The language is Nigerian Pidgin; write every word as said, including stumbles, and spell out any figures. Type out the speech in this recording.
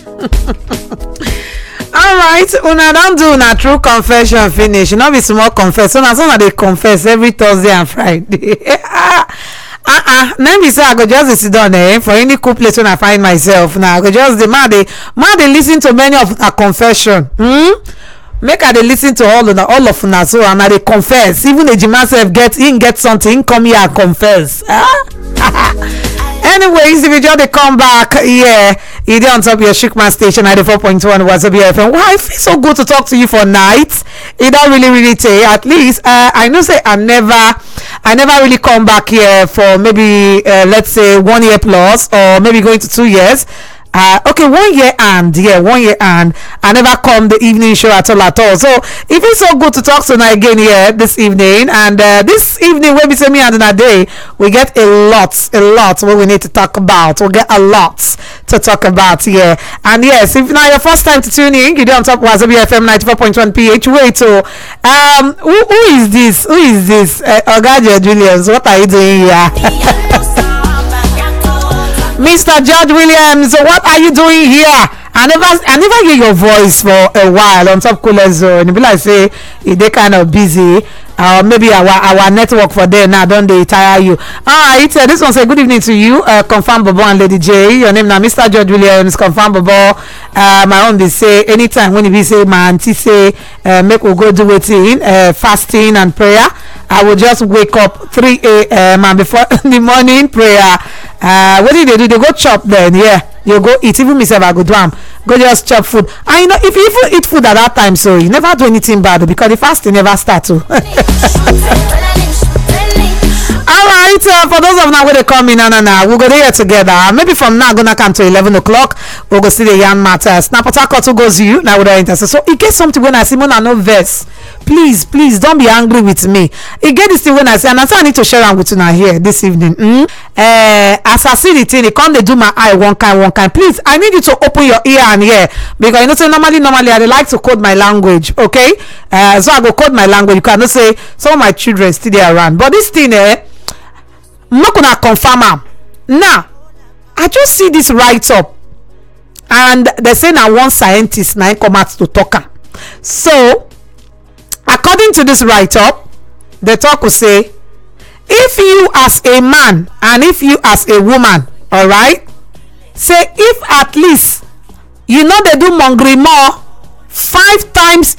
All right, una don do una true confession finish. No be small confess. So na so na dey confess every Thursday and Friday. ah ah na be say I go just dey sit down eh for any cool place when I find myself. Now I go just dey ma dey ma dey listen to many of una confession. Hmm? Make I dey listen to all una all of una so and I dey confess. Even Ejima sef get him get something, him come here and confess. Ah? Anyways, if you just dey come back, yeah, you dey on top of your Shikman station ninety-four point one Wazobia F M. Wow, I feel so good to talk to you for night. It don't really, really take. At least, uh, I know say I never, I never really come back here for maybe, uh, let's say one year plus, or maybe going to two years. Uh, okay, one year and yeah, one year and I never come the evening show at all at all. So it feels so good to talk to you again here this evening. And uh, this evening, when we say me and a day, we get a lot, a lot what we need to talk about. We'll get a lot to talk about here. And yes, if now your first time to tune in, you do on top of Wazobia F M ninety-four point one P H. Wait, so um, who, who is this? Who is this? Uh, Ogadio Julius, what are you doing here? Mister George Williams, what are you doing here? I never I never hear your voice for a while on top Cooler Zone. You be like say they kind of busy. Uh, maybe our our network for there now don't they tire you. Alright, uh, this one say good evening to you. Uh, confirm Bobo and Lady J. Your name now Mister George Williams, confirm Bobo. Uh, my own they say anytime when you say my auntie say uh, make we go do waiting, uh, fasting and prayer. I will just wake up three a.m. and before the morning prayer. Uh, what did they do? They go chop then, yeah. You go eat. Even myself, I go do am. Go just chop food. And you know, if you even eat food at that time, so you never do anything bad because the fasting never start to. Alright, uh, for those of now where they come in and now, we'll go there together. Maybe from now, gonna come to eleven o'clock. We'll go see the young matters. Now, Potako goes you. Now, we're interested. So, it gets something when I see Mona no verse. Please, please don't be angry with me. It get this thing when I say, and I say I need to share them with you now here this evening. Mm? Uh, as I see the thing, it can't they do my eye one kind, one kind. Please, I need you to open your ear and ear because you know, say normally, normally, I like to code my language. Okay, uh, so I go code my language. You cannot say some of my children still there around, but this thing, eh, I'm not gonna confirm am. Now, I just see this write up, and they say now one scientist now come out to talk am. So, according to this write up, the talk will say, if you as a man and if you as a woman, all right, say if at least you know they do mongri more five times